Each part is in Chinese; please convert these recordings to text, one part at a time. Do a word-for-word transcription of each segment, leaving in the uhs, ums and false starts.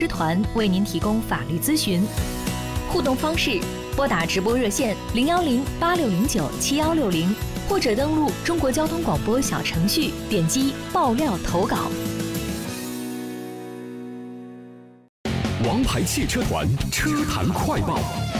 团为您提供法律咨询。互动方式：拨打直播热线零幺零八六零九七幺六零，或者登录中国交通广播小程序，点击爆料投稿。 王牌汽车团车坛快报。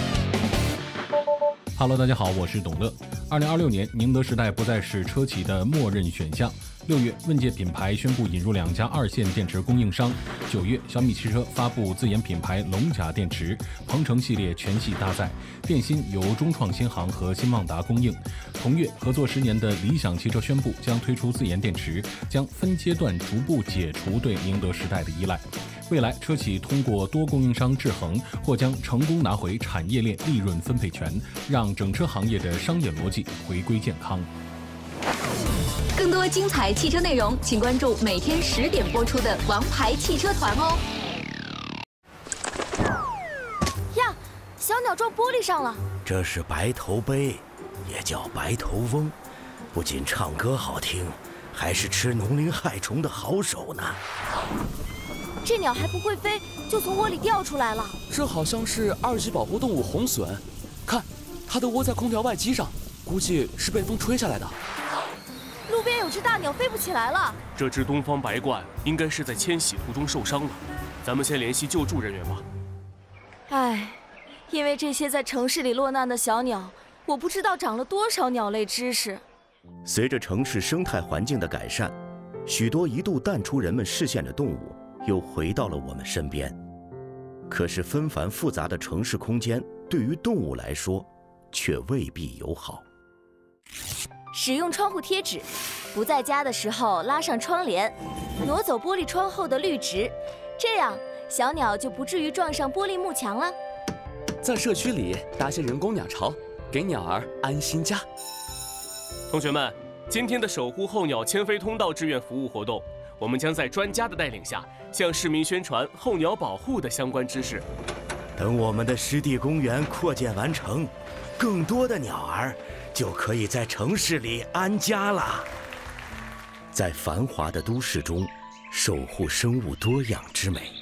Hello， 大家好，我是董乐。二零二六年，宁德时代不再是车企的默认选项。六月，问界品牌宣布引入两家二线电池供应商。九月，小米汽车发布自研品牌龙甲电池，鹏程系列全系搭载。电芯由中创新航和新旺达供应。同月，合作十年的理想汽车宣布将推出自研电池，将分阶段逐步解除对宁德时代的依赖。未来，车企通过多供应商制衡，或将成功拿回产业链利润分配权，让整车行业的商业逻辑回归健康。 更多精彩汽车内容，请关注每天十点播出的《王牌汽车团》哦。 呀，小鸟撞玻璃上了。 这是白头鹎，也叫白头翁，不仅唱歌好听，还是吃农林害虫的好手呢。 这鸟还不会飞，就从窝里掉出来了。 这好像是二级保护动物红隼，看，它的窝在空调外机上，估计是被风吹下来的。 路边有只大鸟飞不起来了。 这只东方白鹳应该是在迁徙途中受伤了，咱们先联系救助人员吧。 唉，因为这些在城市里落难的小鸟，我不知道长了多少鸟类知识。 随着城市生态环境的改善，许多一度淡出人们视线的动物又回到了我们身边。可是纷繁复杂的城市空间对于动物来说却未必友好。 使用窗户贴纸，不在家的时候拉上窗帘，挪走玻璃窗后的绿植，这样小鸟就不至于撞上玻璃幕墙了。 在社区里搭些人工鸟巢，给鸟儿安心家。 同学们，今天的守护候鸟迁飞通道志愿服务活动，我们将在专家的带领下，向市民宣传候鸟保护的相关知识。 等我们的湿地公园扩建完成，更多的鸟儿就可以在城市里安家了。在繁华的都市中，守护生物多样之美。